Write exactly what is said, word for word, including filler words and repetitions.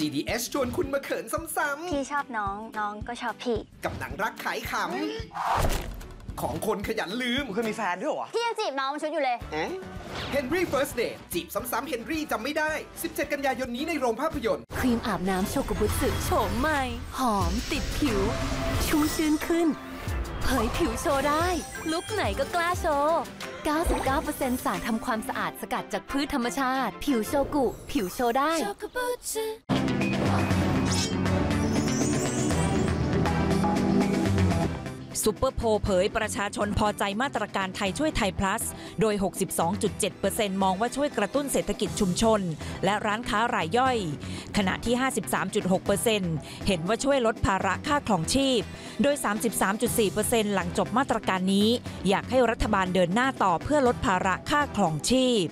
จี ดี เอส ชวนคุณมาเขินซ้ำๆพี่ชอบน้องน้องก็ชอบพี่กับหนังรักขายขำของคนขยันลืมเคยมีแฟนด้วยเหรอพี่ยังจีบน้องมันชุดอยู่เลยเฮนรี่เฟิร์สเดทจีบซ้ำๆเฮนรี่จำไม่ได้สิบเจ็ดกันยายนนี้ในโรงภาพยนตร์ครีมอาบน้ำโชกุบุสึโฉมใหม่หอมติดผิวชุ่มชื้นขึ้นเผยผิวโชว์ได้ลุคไหนก็กล้าโชว์ เก้าสิบเก้าเปอร์เซ็นต์ สารทำความสะอาดสกัดจากพืชธรรมชาติผิวโชกุผิวโชว์ได้ซุปเปอร์โพลเผยประชาชนพอใจมาตรการไทยช่วยไทย plus โดย หกสิบสองจุดเจ็ดเปอร์เซ็นต์ มองว่าช่วยกระตุ้นเศรษฐกิจชุมชนและร้านค้ารายย่อยขณะที่ ห้าสิบสามจุดหกเปอร์เซ็นต์ เห็นว่าช่วยลดภาระค่าครองชีพโดย สามสิบสามจุดสี่เปอร์เซ็นต์ หลังจบมาตรการนี้อยากให้รัฐบาลเดินหน้าต่อเพื่อลดภาระค่าครองชีพ